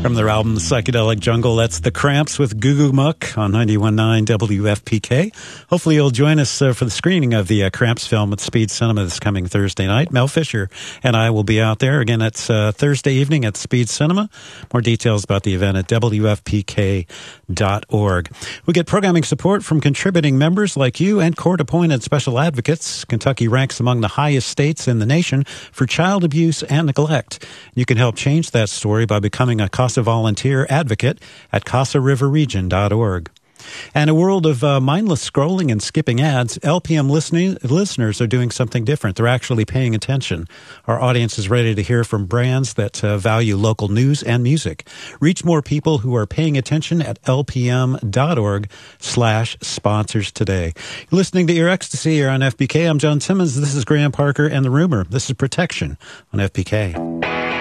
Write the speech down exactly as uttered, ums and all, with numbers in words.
From their album Psychedelic Jungle, that's The Cramps with Goo Goo Muck on ninety-one point nine W F P K. Hopefully you'll join us uh, for the screening of the uh, Cramps film at Speed Cinema this coming Thursday night. Mel Fisher and I will be out there. Again, it's uh, Thursday evening at Speed Cinema. More details about the event at W F P K dot org. We get programming support from contributing members like you and court-appointed special advocates. Kentucky ranks among the highest states in the nation for child abuse and neglect. You can help change that story by becoming a CASA volunteer advocate at casa river region dot org. And a world of uh, mindless scrolling and skipping ads, L P M listening, listeners are doing something different. They're actually paying attention. Our audience is ready to hear from brands that uh, value local news and music. Reach more people who are paying attention at L P M dot org slash sponsors today. You're listening to Ear Ecstasy here on F P K. I'm John Simmons. This is Graham Parker and The Rumor. This is Protection on F P K.